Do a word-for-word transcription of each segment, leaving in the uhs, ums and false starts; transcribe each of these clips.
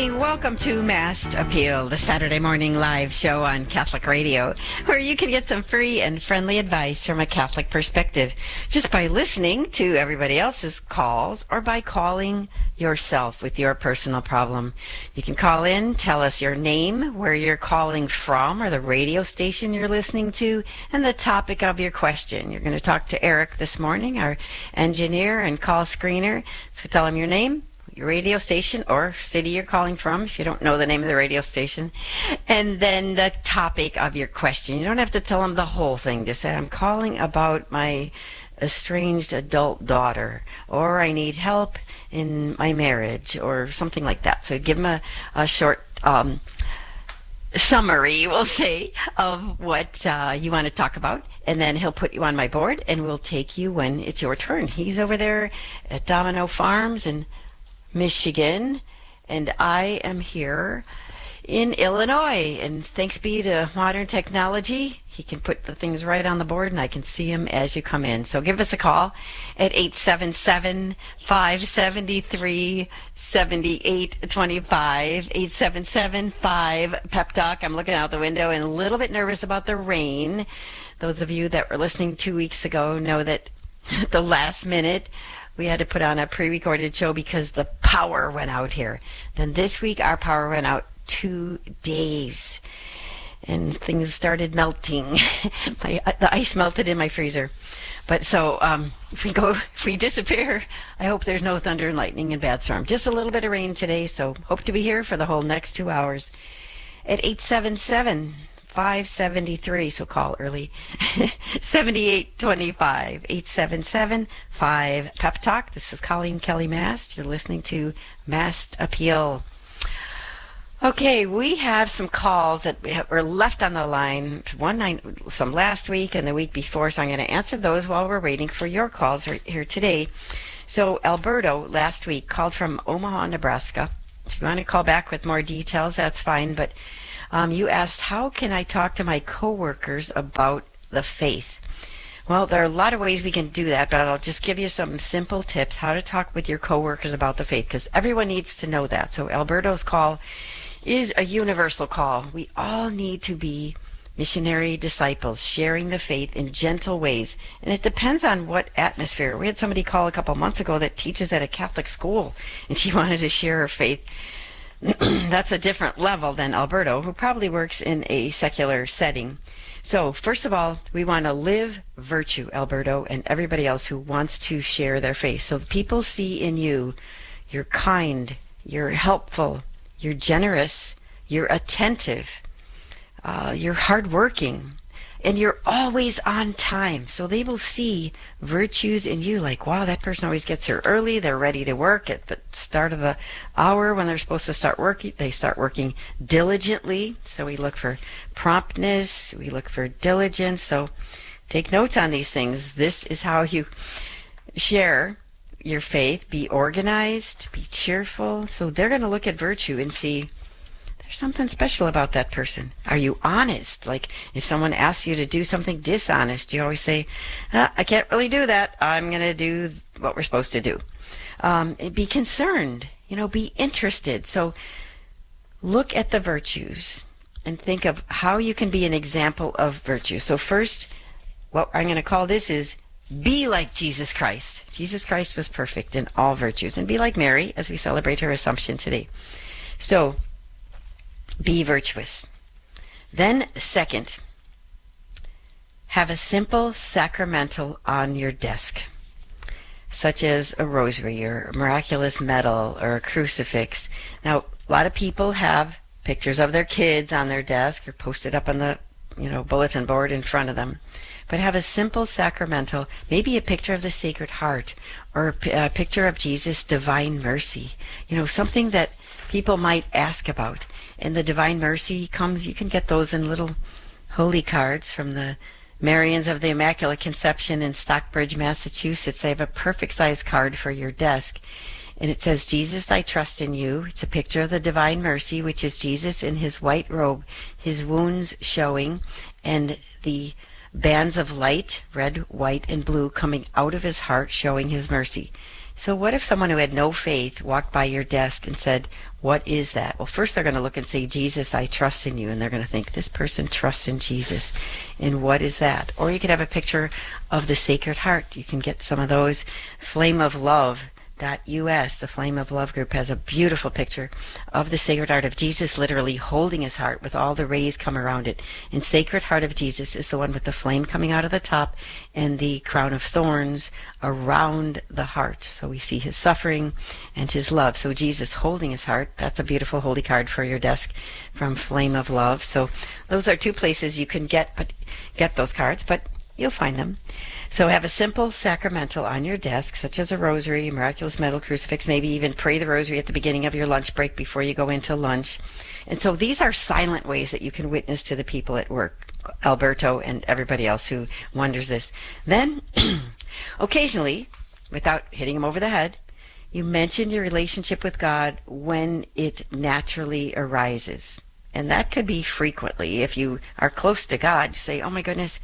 morning. Welcome to Mast Appeal, the Saturday morning live show on Catholic Radio, where you can get some free and friendly advice from a Catholic perspective just by listening to everybody else's calls or by calling yourself with your personal problem. You can call in, tell us your name, where you're calling from, or the radio station you're listening to, and the topic of your question. You're going to talk to Eric this morning, our engineer and call screener. So tell him your name, your radio station or city you're calling from if you don't know the name of the radio station, and then the topic of your question. You don't have to tell them the whole thing. Just say, I'm calling about my estranged adult daughter, or I need help in my marriage, or something like that. So give them a, a short um, summary, we'll say, of what uh, you want to talk about, and then he'll put you on my board, and we'll take you when it's your turn. He's over there at Domino Farms and Michigan, and I am here in Illinois, and thanks be to modern technology, he can put the things right on the board and I can see them as you come in. So give us a call at eight seven seven, five seven three, seven eight two five, eight seven seven, five pep talk. I'm looking out the window and a little bit nervous about the rain. Those of you that were listening two weeks ago know that the last minute we had to put on a pre-recorded show because the power went out here. Then this week our power went out two days and things started melting. my, the ice melted in my freezer. But so um, if we go, if we disappear, I hope there's no thunder and lightning and bad storm. Just a little bit of rain today, so hope to be here for the whole next two hours at eight seven seven, five seven three, so call early, seven eight two five, eight seven seven, five pep talk. This is Colleen Kelly Mast. You're listening to Mast Appeal. Okay, we have some calls that were left on the line, one night, some last week and the week before, so I'm going to answer those while we're waiting for your calls here today. So Alberto last week called from Omaha, Nebraska. If you want to call back with more details, that's fine, but Um, you asked, how can I talk to my coworkers about the faith? Well, there are a lot of ways we can do that, but I'll just give you some simple tips how to talk with your coworkers about the faith, because everyone needs to know that. So Alberto's call is a universal call. We all need to be missionary disciples, sharing the faith in gentle ways. And it depends on what atmosphere. We had somebody call a couple months ago that teaches at a Catholic school, and she wanted to share her faith. That's a different level than Alberto, who probably works in a secular setting. So first of all, we want to live virtue, Alberto, and everybody else who wants to share their faith. So people see in you, you're kind, you're helpful, you're generous, you're attentive, uh, you're hardworking, and you're always on time. So they will see virtues in you, like, wow, that person always gets here early. They're ready to work at the start of the hour when they're supposed to start working. They start working diligently. So we look for promptness. We look for diligence. So take notes on these things. This is how you share your faith. Be organized. Be cheerful. So they're going to look at virtue and see, there's something special about that person. Are you honest? Like if someone asks you to do something dishonest, you always say, ah, I can't really do that. I'm going to do what we're supposed to do. Um, be concerned, you know, be interested. So look at the virtues and think of how you can be an example of virtue. So first, what I'm going to call this is be like Jesus Christ. Jesus Christ was perfect in all virtues. And be like Mary as we celebrate her Assumption today. So be virtuous. Then, second, have a simple sacramental on your desk, such as a rosary or a miraculous medal or a crucifix. Now, a lot of people have pictures of their kids on their desk or posted up on the, you know, bulletin board in front of them. But have a simple sacramental, maybe a picture of the Sacred Heart or a, p- a picture of Jesus' divine mercy. You know, something that people might ask about. And the Divine Mercy comes, you can get those in little holy cards from the Marians of the Immaculate Conception in Stockbridge, Massachusetts. They have a perfect size card for your desk. And it says, Jesus, I trust in you. It's a picture of the Divine Mercy, which is Jesus in his white robe, his wounds showing, and the bands of light, red, white, and blue, coming out of his heart, showing his mercy. So what if someone who had no faith walked by your desk and said, what is that? Well, first they're going to look and say, Jesus, I trust in you. And they're going to think, this person trusts in Jesus. And what is that? Or you could have a picture of the Sacred Heart. You can get some of those. Flame of Love dot U S, the Flame of Love group, has a beautiful picture of the Sacred Heart of Jesus literally holding his heart with all the rays come around it. And Sacred Heart of Jesus is the one with the flame coming out of the top and the crown of thorns around the heart. So we see his suffering and his love. So Jesus holding his heart, that's a beautiful holy card for your desk from Flame of Love. So those are two places you can get but get those cards, but you'll find them. So have a simple sacramental on your desk, such as a rosary, miraculous medal, crucifix, maybe even pray the rosary at the beginning of your lunch break before you go into lunch. And so these are silent ways that you can witness to the people at work, Alberto and everybody else who wonders this. Then, occasionally, without hitting them over the head, you mention your relationship with God when it naturally arises. And that could be frequently. If you are close to God, you say, oh my goodness,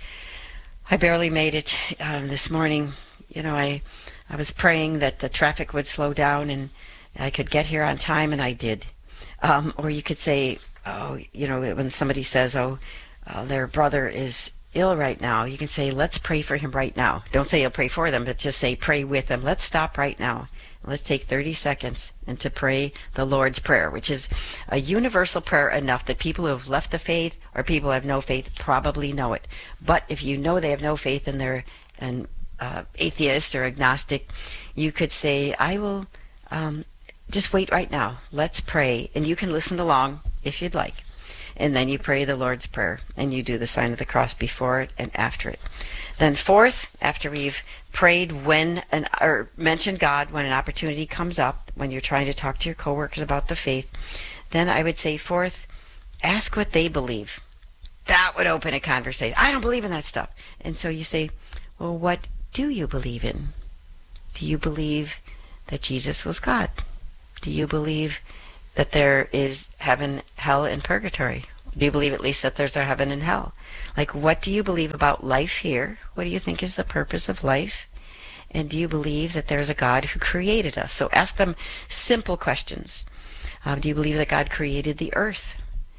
I barely made it um, this morning. You know, I I was praying that the traffic would slow down and I could get here on time, and I did. Um, or you could say, oh, you know, when somebody says, oh, uh, their brother is ill right now, you can say, let's pray for him right now. Don't say you'll pray for them, but just say pray with them. Let's stop right now. Let's take thirty seconds and to pray the Lord's Prayer, which is a universal prayer enough that people who have left the faith or people who have no faith probably know it. But if you know they have no faith and they're an uh, atheist or agnostic, you could say, I will um, just wait right now. Let's pray. And you can listen along if you'd like. And then you pray the Lord's Prayer, and you do the sign of the cross before it and after it. Then fourth, after we've prayed when an, or mentioned God when an opportunity comes up, when you're trying to talk to your coworkers about the faith, then I would say fourth, ask what they believe. That would open a conversation. I don't believe in that stuff. And so you say, well, what do you believe in? Do you believe that Jesus was God? Do you believe that there is heaven, hell, and purgatory? Do you believe at least that there's a heaven and hell? Like, what do you believe about life here? What do you think is the purpose of life? And do you believe that there's a God who created us? So ask them simple questions. Uh, do you believe that God created the earth?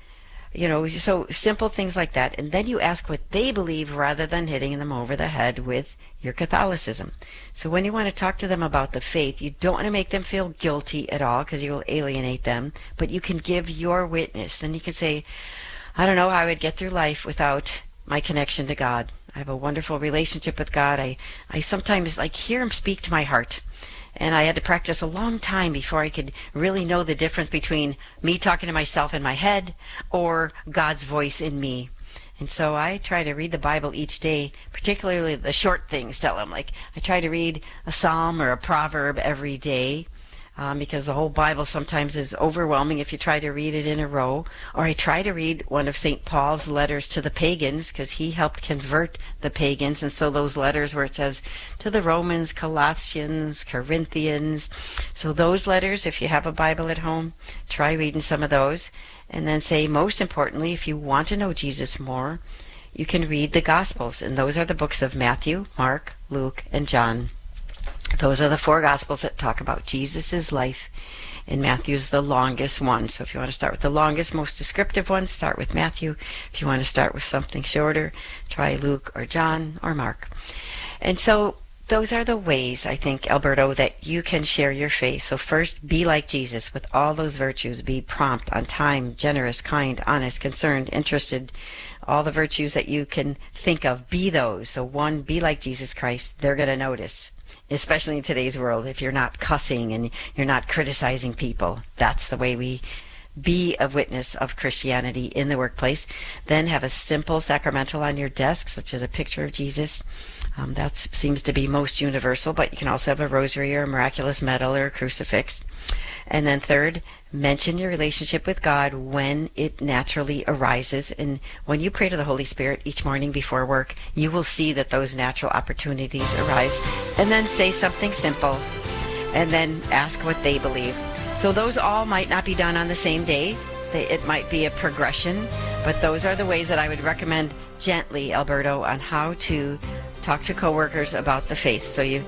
You know, so simple things like that. And then you ask what they believe rather than hitting them over the head with your Catholicism. So when you want to talk to them about the faith, you don't want to make them feel guilty at all because you will alienate them, but you can give your witness. Then you can say, I don't know how I would get through life without my connection to God. I have a wonderful relationship with God. I, I sometimes like hear him speak to my heart. And I had to practice a long time before I could really know the difference between me talking to myself in my head or God's voice in me. And so I try to read the Bible each day, particularly the short things, tell them. Like, I try to read a psalm or a proverb every day. Um, because the whole Bible sometimes is overwhelming if you try to read it in a row. Or I try to read one of Saint Paul's letters to the pagans because he helped convert the pagans. And so those letters where it says to the Romans, Colossians, Corinthians. So those letters, if you have a Bible at home, try reading some of those. And then say, most importantly, if you want to know Jesus more, you can read the Gospels. And those are the books of Matthew, Mark, Luke, and John. Those are the four Gospels that talk about Jesus' life, and Matthew's the longest one. So if you want to start with the longest, most descriptive one, start with Matthew. If you want to start with something shorter, try Luke or John or Mark. And so those are the ways, I think, Alberto, that you can share your faith. So first, be like Jesus with all those virtues. Be prompt, on time, generous, kind, honest, concerned, interested. All the virtues that you can think of, be those. So one, be like Jesus Christ. They're going to notice. Especially in today's world, if you're not cussing and you're not criticizing people. That's the way we be a witness of Christianity in the workplace. Then have a simple sacramental on your desk, such as a picture of Jesus. Um, that seems to be most universal, but you can also have a rosary or a miraculous medal or a crucifix. And then third, mention your relationship with God when it naturally arises. And when you pray to the Holy Spirit each morning before work, you will see that those natural opportunities arise. And then say something simple, and then ask what they believe. So those all might not be done on the same day. They, it might be a progression, but those are the ways that I would recommend gently, Alberto, on how to talk to coworkers about the faith. So you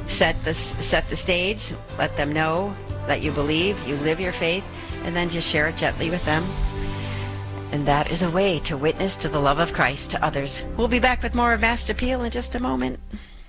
set the, set the stage, let them know that you believe, you live your faith, and then just share it gently with them. And that is a way to witness to the love of Christ to others. We'll be back with more of Mass Appeal in just a moment.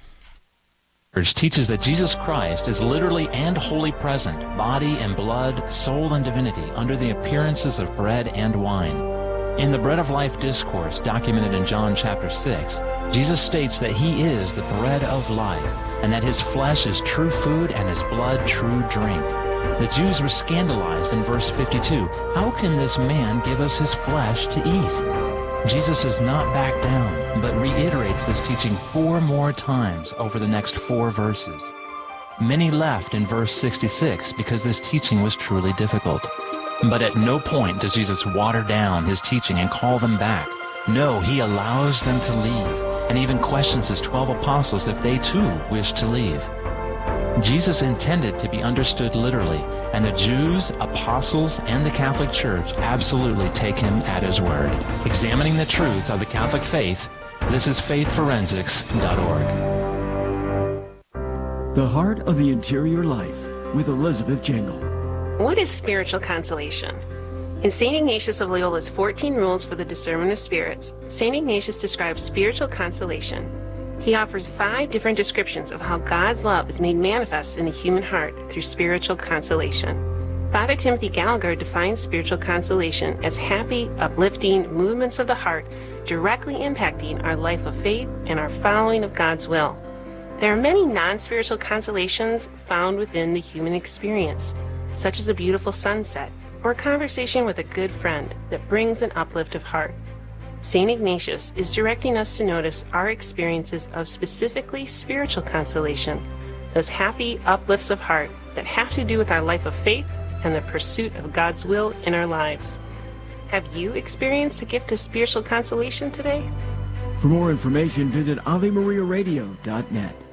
Church teaches that Jesus Christ is literally and wholly present, body and blood, soul and divinity, under the appearances of bread and wine. In the Bread of Life discourse, documented in John chapter six, Jesus states that he is the bread of life, and that his flesh is true food and his blood true drink. The Jews were scandalized in verse fifty-two. How can this man give us his flesh to eat? Jesus does not back down, but reiterates this teaching four more times over the next four verses. Many left in verse sixty-six because this teaching was truly difficult. But at no point does Jesus water down his teaching and call them back. No, he allows them to leave, and even questions his twelve apostles if they too wish to leave. Jesus intended to be understood literally, and the Jews, apostles, and the Catholic Church absolutely take him at his word. Examining the truths of the Catholic faith, this is faith forensics dot org. The Heart of the Interior Life with Elizabeth Jingle. What is spiritual consolation? In Saint Ignatius of Loyola's fourteen Rules for the Discernment of Spirits, Saint Ignatius describes spiritual consolation. He offers five different descriptions of how God's love is made manifest in the human heart through spiritual consolation. Father Timothy Gallagher defines spiritual consolation as happy, uplifting movements of the heart directly impacting our life of faith and our following of God's will. There are many non-spiritual consolations found within the human experience, such as a beautiful sunset or a conversation with a good friend that brings an uplift of heart. Saint Ignatius is directing us to notice our experiences of specifically spiritual consolation, those happy uplifts of heart that have to do with our life of faith and the pursuit of God's will in our lives. Have you experienced a gift of spiritual consolation today? For more information, visit Ave Maria Radio dot net.